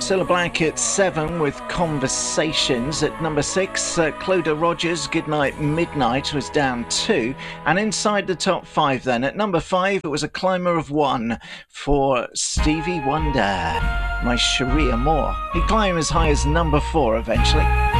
Cilla Black at 7 with Conversations. At number 6, Clodagh Rogers, Goodnight Midnight was down 2. And inside the top 5 then, at number 5, it was a climber of 1 for Stevie Wonder, My Sharia Moore. He climbed as high as number 4 eventually.